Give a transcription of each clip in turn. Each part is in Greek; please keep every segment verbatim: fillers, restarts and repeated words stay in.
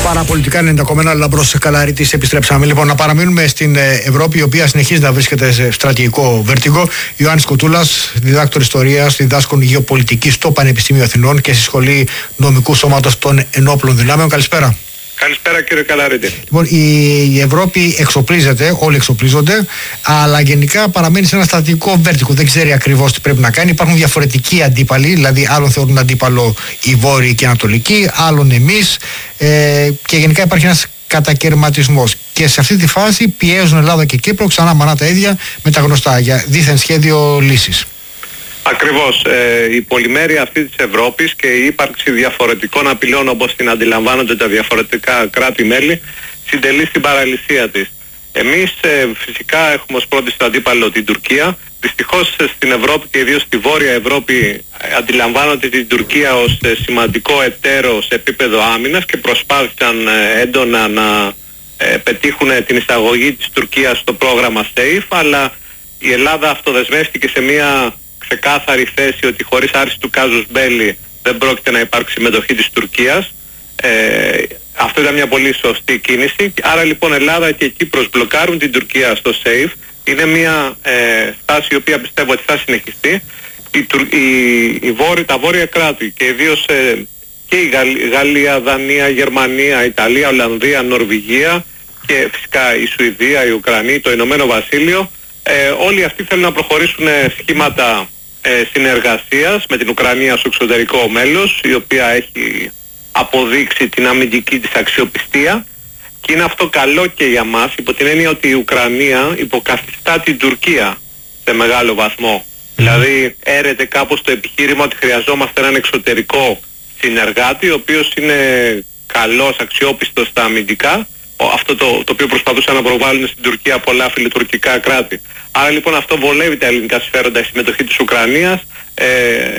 Παραπολιτικά ενενήντα κόμμα ένα, Λαμπρός Καλαρίτης, επιστρέψαμε. Λοιπόν, να παραμείνουμε στην Ευρώπη, η οποία συνεχίζει να βρίσκεται σε στρατηγικό βέρτιγο. Ιωάννης Κοτούλας, διδάκτορ ιστορίας, διδάσκων γεωπολιτικής στο Πανεπιστήμιο Αθηνών και στη Σχολή Νομικού Σώματος των Ενόπλων Δυνάμεων. Καλησπέρα. Καλησπέρα, κύριε Καλαρίτη. Λοιπόν, η Ευρώπη εξοπλίζεται, όλοι εξοπλίζονται, αλλά γενικά παραμένει σε ένα στρατηγικό βέρτιγο. Δεν ξέρει ακριβώς τι πρέπει να κάνει. Υπάρχουν διαφορετικοί αντίπαλοι, δηλαδή άλλον θεωρούν αντίπαλο οι Βόρειοι και οι Ανατολικοί, άλλον εμείς, ε, και γενικά υπάρχει ένας κατακαιρματισμός. Και σε αυτή τη φάση πιέζουν Ελλάδα και Κύπρο ξανά μανά τα ίδια με τα γνωστά για δίθεν σχέδιο λύσης. Ακριβώς. Ε, η πολυμέρεια αυτή της Ευρώπης και η ύπαρξη διαφορετικών απειλών όπως την αντιλαμβάνονται τα διαφορετικά κράτη-μέλη συντελεί στην παραλυσία της. Εμείς ε, φυσικά έχουμε ως πρώτη στο αντίπαλο την Τουρκία. Δυστυχώς ε, στην Ευρώπη και ιδίως στη Βόρεια Ευρώπη ε, αντιλαμβάνονται την Τουρκία ως ε, σημαντικό εταίρο σε επίπεδο άμυνας και προσπάθησαν ε, έντονα να ε, πετύχουν ε, την εισαγωγή της Τουρκίας στο πρόγραμμα SAFE, αλλά η Ελλάδα αυτοδεσμεύτηκε σε μια ξεκάθαρη θέση ότι χωρίς άρση του κάζους μπέλι δεν πρόκειται να υπάρξει συμμετοχή της Τουρκίας. Ε, αυτό ήταν μια πολύ σωστή κίνηση. Άρα λοιπόν Ελλάδα και Κύπρος μπλοκάρουν την Τουρκία στο SAFE. Είναι μια ε, στάση η οποία πιστεύω ότι θα συνεχιστεί. Η, η, η βόρει, τα βόρεια κράτη και ιδίως ε, και η Γαλλία, Γαλλία, Δανία, Γερμανία, Ιταλία, Ολλανδία, Νορβηγία και φυσικά η Σουηδία, η Ουκρανία, το Ηνωμένο Βασίλειο, ε, όλοι αυτοί θέλουν να προχωρήσουν σχήματα συνεργασίας με την Ουκρανία ως εξωτερικό μέλος, η οποία έχει αποδείξει την αμυντική της αξιοπιστία, και είναι αυτό καλό και για μας υπό την έννοια ότι η Ουκρανία υποκαθιστά την Τουρκία σε μεγάλο βαθμό. Mm. Δηλαδή έρεται κάπως το επιχείρημα ότι χρειαζόμαστε έναν εξωτερικό συνεργάτη ο οποίος είναι καλός, αξιόπιστος στα αμυντικά, αυτό το, το οποίο προσπαθούσαν να προβάλλουν στην Τουρκία πολλά φιλοτουρκικά κράτη. Άρα λοιπόν αυτό βολεύει τα ελληνικά συμφέροντα, η συμμετοχή της Ουκρανίας, ε,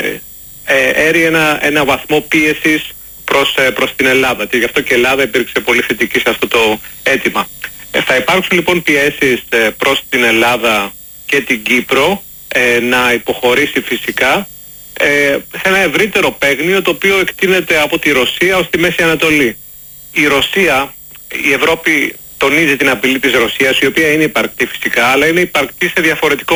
ε, έρει ένα, ένα βαθμό πίεσης προς, ε, προς την Ελλάδα, και γι' αυτό και η Ελλάδα υπήρξε πολύ θετική σε αυτό το αίτημα. Ε, θα υπάρξουν λοιπόν πιέσεις ε, προς την Ελλάδα και την Κύπρο ε, να υποχωρήσει φυσικά ε, σε ένα ευρύτερο παίγνιο το οποίο εκτείνεται από τη Ρωσία ως τη Μέση Ανατολή. Η Ρωσία, η Ευρώπη τονίζει την απειλή της Ρωσίας, η οποία είναι υπαρκτή φυσικά, αλλά είναι υπαρκτή σε διαφορετικό